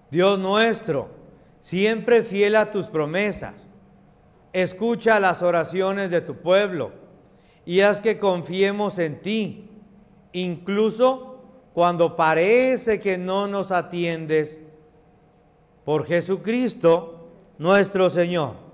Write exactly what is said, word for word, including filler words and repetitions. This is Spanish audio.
Dios nuestro, siempre fiel a tus promesas, escucha las oraciones de tu pueblo y haz que confiemos en ti, incluso cuando parece que no nos atiendes. Por Jesucristo nuestro Señor.